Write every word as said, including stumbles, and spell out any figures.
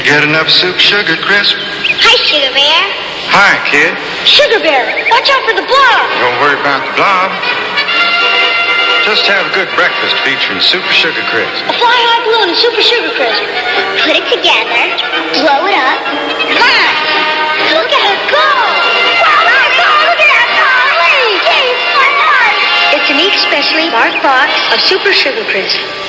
Get enough soup, Sugar Crisp? Hi, Sugar Bear. Hi, kid. Sugar Bear, watch out for the blob. Don't worry about the blob. Just have a good breakfast featuring Super Sugar Crisp. A fly high balloon and Super Sugar Crisp. Put it together, blow it up. Come on, look at it go. Wow, look at that, look at that golly. Gee, fun. It's a neat, specially marked box of Super Sugar Crisp.